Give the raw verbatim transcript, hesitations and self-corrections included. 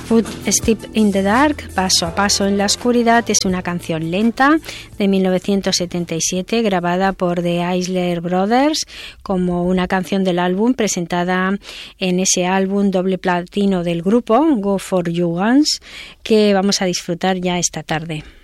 Footstep in the Dark, Paso a Paso en la Oscuridad, es una canción lenta de mil novecientos setenta y siete grabada por The Isley Brothers como una canción del álbum, presentada en ese álbum doble platino del grupo Go For You Guns, que vamos a disfrutar ya esta tarde.